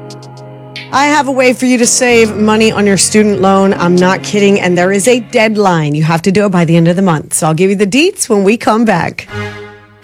I have a way for you to save money on your student loan. I'm not kidding. And there is a deadline. You have to do it by the end of the month. So I'll give you the deets when we come back.